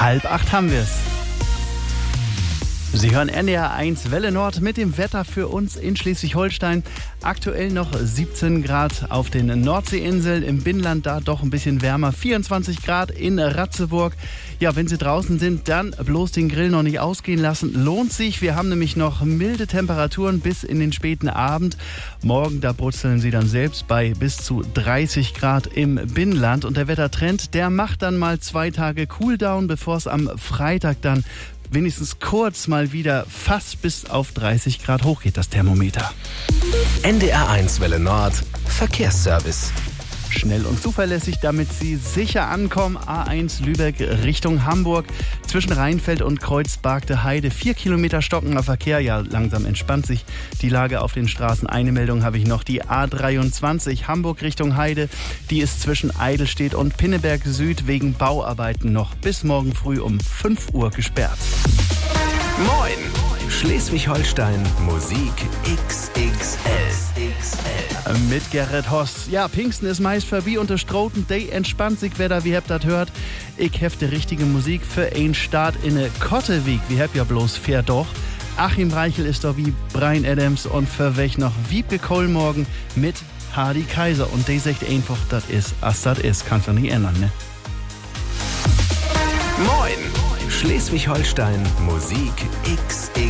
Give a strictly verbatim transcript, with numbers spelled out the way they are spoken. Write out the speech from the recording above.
Halb acht haben wir's. Sie hören N D R eins Welle Nord mit dem Wetter für uns in Schleswig-Holstein. Aktuell noch siebzehn Grad auf den Nordseeinseln, im Binnenland da doch ein bisschen wärmer. vierundzwanzig Grad in Ratzeburg. Ja, wenn Sie draußen sind, dann bloß den Grill noch nicht ausgehen lassen. Lohnt sich. Wir haben nämlich noch milde Temperaturen bis in den späten Abend. Morgen, da brutzeln Sie dann selbst bei bis zu dreißig Grad im Binnenland. Und der Wettertrend, der macht dann mal zwei Tage Cooldown, bevor es am Freitag dann wenigstens kurz mal wieder fast bis auf dreißig Grad hochgeht, das Thermometer. N D R eins Welle Nord Verkehrsservice. Schnell und zuverlässig, damit Sie sicher ankommen. A eins Lübeck Richtung Hamburg. Zwischen Rheinfeld und Kreuzbargte Heide. Vier Kilometer stockender Verkehr. Ja, langsam entspannt sich die Lage auf den Straßen. Eine Meldung habe ich noch. Die A dreiundzwanzig Hamburg Richtung Heide. Die ist zwischen Eidelstedt und Pinneberg Süd wegen Bauarbeiten noch bis morgen früh um fünf Uhr gesperrt. Moin! Schleswig-Holstein Musik X X L. Mit Gerrit Hoss. Ja, Pfingsten ist meist vorbei und der Stroten Day entspannt sich, wer da wie habt das hört. Ich hefte richtige Musik für ein Start in eine Kotteweek. Wie habt ja bloß fair doch. Achim Reichel ist doch wie Bryan Adams und für welch noch Wiebke Kohlmorgen mit Hardy Kaiser. Und der sagt einfach, das ist, as das ist. Kannst du nicht ändern, ne? Moin! Schleswig-Holstein Musik X X L.